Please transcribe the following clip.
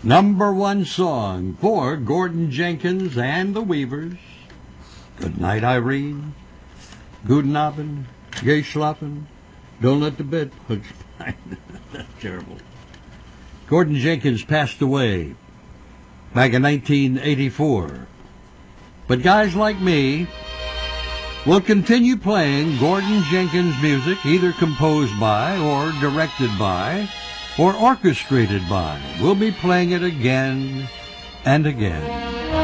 #1 song for Gordon Jenkins and the Weavers. Good night, Irene. Guten Abend. Geh schlafen. Don't let the bedbugs bite. That's terrible. Gordon Jenkins passed away back in 1984. But guys like me will continue playing Gordon Jenkins music, either composed by or directed by or orchestrated by. We'll be playing it again and again.